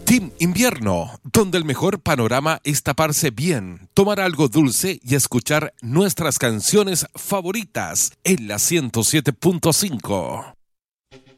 Team Invierno, donde el mejor panorama es taparse bien, tomar algo dulce y escuchar nuestras canciones favoritas en la 107.5.